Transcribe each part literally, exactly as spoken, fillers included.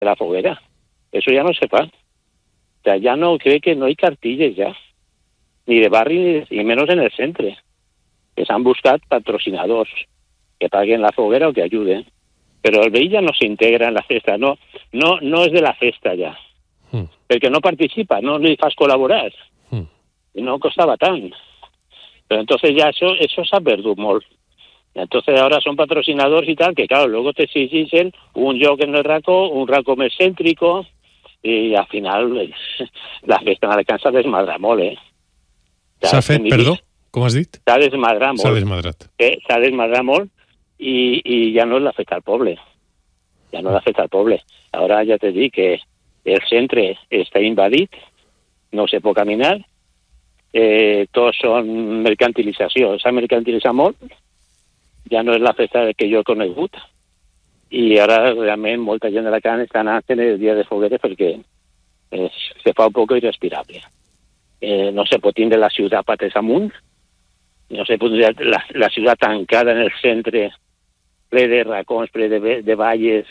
de la foguera. Eso ya no se fa. O sea, ya no cree que no hay cartilles ya, ni de barri, ni menos en el centro, que s'han buscat patrocinadors que paguen la foguera o que ayuden. Pero el veí ja no s'integra en la festa, no, no, no és de la festa ja, mm. perquè no participa, no li fas col·laborar, mm. i no costava tant. Pero entonces ya eso, eso s'ha perdut molt. Entonces ahora son patrocinadores y tal, que claro, luego te exigen un lloc en el racó, un racó més céntrico, i al final la festa en Alacant s'ha desmadrat molt, eh? S'ha fet, perdó, com has dit? S'ha desmadrat molt. S'ha desmadrat. Eh, s'ha desmadrat molt i, i ja no és la festa al poble. Ja no és la festa al poble. Ara ja te dic que el centre està invadit, no se pot caminar, eh, tots són mercantilització, s'ha mercantilitzat molt, ja no és la festa que jo he conegut, i ara realment molta gent de Alacant està anant el dia de fogueres perquè eh, se fa un poc irrespirable. Eh, no se pot tindre la ciutat pates amunt, no se pot tindre la, la ciutat tancada en el centre, ple de racons, ple de, de valles,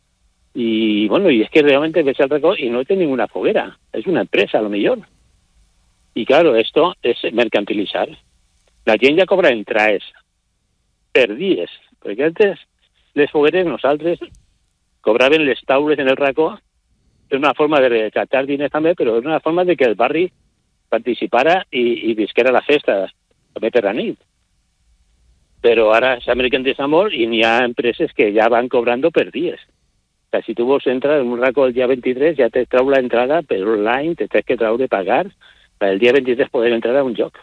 y bueno, y es que realmente ves el racón y no tiene ninguna foguera, es una empresa a lo mejor. Y claro, esto es mercantilizar. La gent ja cobra entrades per dies, perquè antes les fogueres nosaltres cobraven les taules en el racó, és una forma de recaptar diners també, però és una forma de que el barri participara i, i visquera la festa, també per la nit. Però ara s'ha mercantilitzat molt i n'hi ha empreses que ja van cobrando per dies. O sea, si tu vols entrar en un racó el dia vint-i-tres, ja te trau la entrada per online, te tens que traure pagar per el dia vint-i-tres poder entrar a un lloc.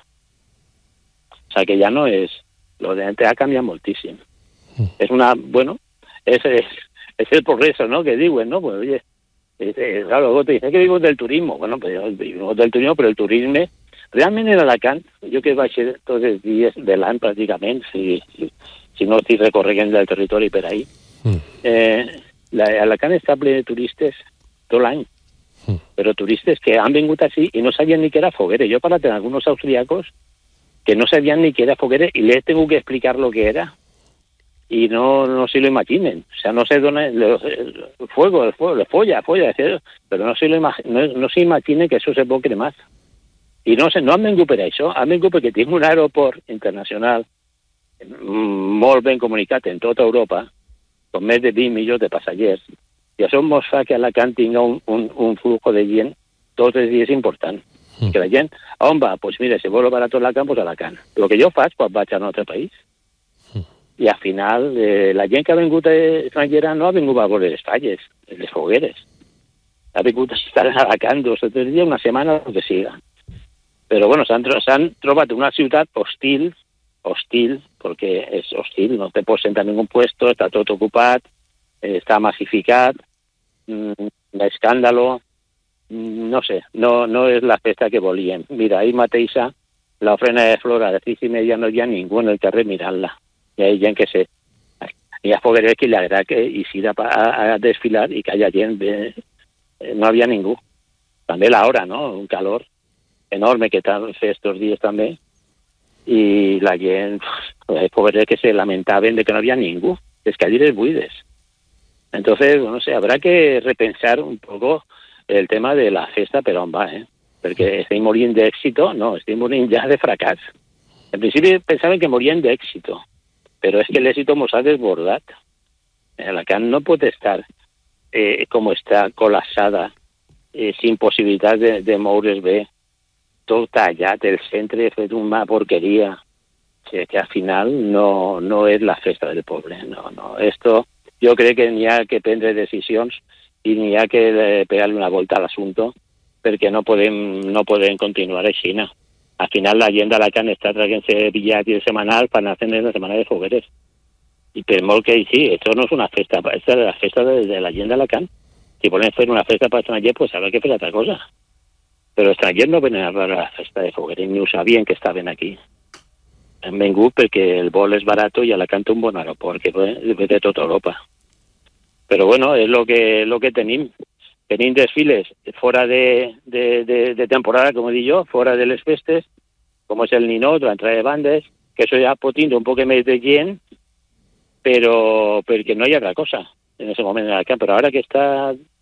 O sea, que ja no és... Lo de antes ha canviat moltíssim. Mm. Es una, bueno, es, es, es el progreso, ¿no? Que digo, ¿no? Pues oye, es, es, claro, luego te dicen que vivimos del turismo. Bueno, pues vivimos del turismo, pero el turismo, realment en Alacant, jo que vaig ser tots els dies de l'any pràcticament, si, si, si no estic recorregent del territori per ahí, mm. eh, la, Alacant està ple de turistes tot l'any, mm. però turistes que han vingut així i no sabien ni que era foguera. Jo he parlat amb alguns austriacos que no sabían ni que era foguera y les tengo que explicar lo que era y no, no se lo imaginen. O sea, no se dona el, el fuego, el fuego, la folla, folla, pero no se lo imag, no, no se imaginen que eso se pot cremar. I no, no han vingut per això, han vingut perquè tinc un aeroport internacional molt ben comunicat en tota Europa, amb més de vint milions de passatgers, i això mos fa que Alacant tinga un, un, un flujo de gent tots els dies important. Mm. Que la gent, a on va? Doncs pues mira, si vol barato a Alacant, pues a Alacant. El que jo faig quan vaig a un altre país. Mm. I al final, eh, la gent que ha vingut estrangera no ha vingut a veure les falles, les fogueres. Ha vingut a estar a Alacant dos o tres dies, una setmana, el que siga. Però bueno, s'han, s'han trobat una ciutat hostil, hostil, perquè és hostil, no te pots sentar en ningún puesto, està tot ocupat, eh, està massificat, mmm, l'escàndalo... No sé, no, no és la festa que volíem. Mira, ahir mateixa, l'ofrena de flor a les sis i media no hi ha ningú en el carrer mirant-la. Hi ha gent que se... Hi ha fogueres que li agrada que hi sida a, a desfilar i que hi ha gent... De... No havia ningú. També l'hora, no? Un calor enorme que t'han fet estos dies també. I la gent... Fogueres que se lamentaven de que no havia ningú. Les cadires buides. Entonces, no sé, habrá que repensar un poco el tema de la festa per on va, eh? Perquè estem morint d'èxito, no, estem morint ja de fracàs. En principi pensaven que morien d'èxito, però és que l'èxito mos ha desbordat. Alacant no pot estar eh, com està col·lapsada, eh, sin possibilitat de, de moure's bé, tot tallat, el centre fet una porqueria, que, que al final no, no és la festa del poble. No, no. Esto, jo crec que n'hi ha que prendre decisions i n'hi ha que pegar-li una volta a l'assumpte perquè no podem, no podem continuar així. No? Al final la gent d'Alacant està traient-se bitllets setmanals per anar fent la setmana de fogueres. I per molt que sí, això no és una festa, és la festa de, de la gent d'Alacant. Si volem fer una festa per estranger, pues habrá que fer altra cosa. Però estrangers no venen a veure la festa de fogueres, ni ho sabien que estaven aquí. Han vingut perquè el vol és barat i Alacant té un bon aeroport, que ve de tota Europa. Però bueno, és el que, lo que tenim. Tenim desfiles fora de, de, de, de temporada, com dic jo, fora de les festes, com és el Ninot, l'entrada de bandes, que això ja pot tindre un poc més de gent, però perquè no hi ha altra cosa en aquest moment en Alacant. Però ara que està